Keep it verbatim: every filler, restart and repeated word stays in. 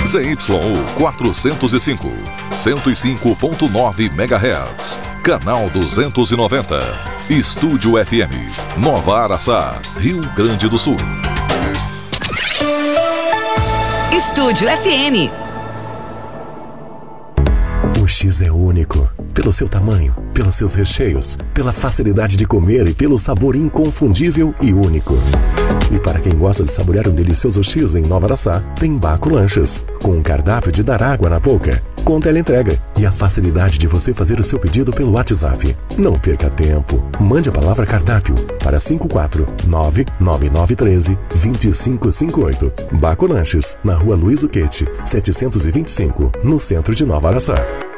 Z Y U quatrocentos e cinco, cento e cinco ponto nove megahertz. Canal duzentos e noventa. Estúdio F M, Nova Araçá, Rio Grande do Sul. Estúdio F M. O X é único, pelo seu tamanho, pelos seus recheios, pela facilidade de comer e pelo sabor inconfundível e único. E para quem gosta de saborear um delicioso X em Nova Araçá, tem Baco Lanches, com um cardápio de dar água na boca, com teleentrega e a facilidade de você fazer o seu pedido pelo WhatsApp. Não perca tempo. Mande a palavra cardápio para cinco quatro nove nove nove um três dois cinco cinco oito. Baco Lanches, na rua Luiz Uquete, setecentos e vinte e cinco, no centro de Nova Araçá.